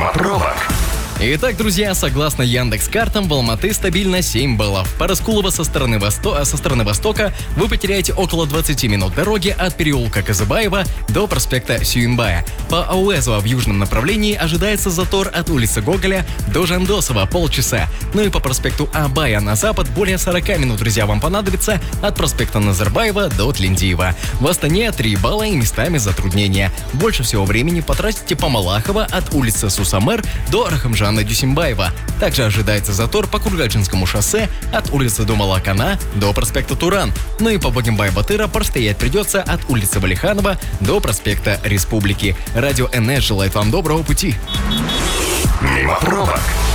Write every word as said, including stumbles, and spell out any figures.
Мимо пробок. Итак, друзья, согласно Яндекс.Картам, в Алматы стабильно семь баллов. По Раскулово со стороны, восто... со стороны востока вы потеряете около двадцати минут дороги от переулка Казыбаева до проспекта Сюинбая. По Ауэзово в южном направлении ожидается затор от улицы Гоголя до Жандосова полчаса. Ну и по проспекту Абая на запад более сорока минут, друзья, вам понадобится от проспекта Назарбаева до Тлендиева. В Астане три балла и местами затруднения. Больше всего времени потратите по Малахова от улицы Сусамер до Рахамжана Дюсимбаева. Также ожидается затор по Кургальчинскому шоссе от улицы Думалакана до проспекта Туран. Ну и по Богембай-Батыра простоять придется от улицы Валиханова до проспекта Республики. Радио эн эс желает вам доброго пути. Мимо пробок.